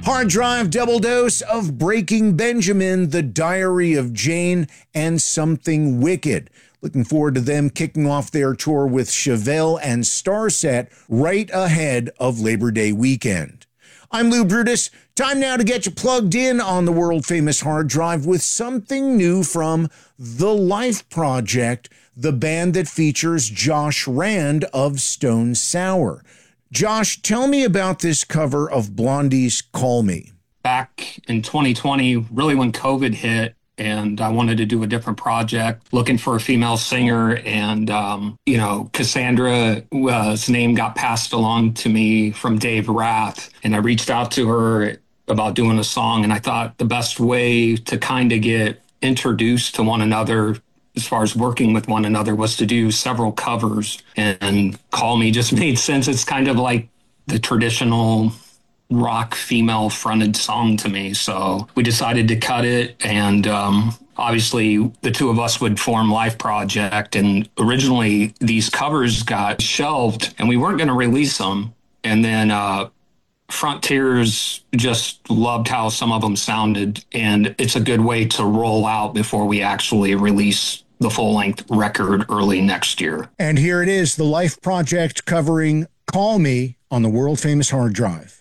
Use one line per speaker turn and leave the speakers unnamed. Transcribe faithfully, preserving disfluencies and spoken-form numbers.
Hard Drive double dose of Breaking Benjamin, The Diary of Jane, and Something Wicked. Looking forward to them kicking off their tour with Chevelle and Starset right ahead of Labor Day weekend. I'm Lou Brutus. Time now to get you plugged in on the world-famous Hard Drive with something new from The Life Project, the band that features Josh Rand of Stone Sour. Josh, tell me about this cover of Blondie's Call Me.
Back in twenty twenty, really when COVID hit, and I wanted to do a different project, looking for a female singer, and, um, you know, Cassandra's uh, name got passed along to me from Dave Rath, and I reached out to her about doing a song, and I thought the best way to kind of get introduced to one another as far as working with one another was to do several covers, and Call Me just made sense. It's kind of like the traditional rock female fronted song to me. So we decided to cut it. And um, obviously the two of us would form Life Project. And originally these covers got shelved and we weren't going to release them. And then uh, Frontiers just loved how some of them sounded. And it's a good way to roll out before we actually release the full-length record early next year.
And here it is, the Life Project covering Call Me on the world-famous Hard Drive.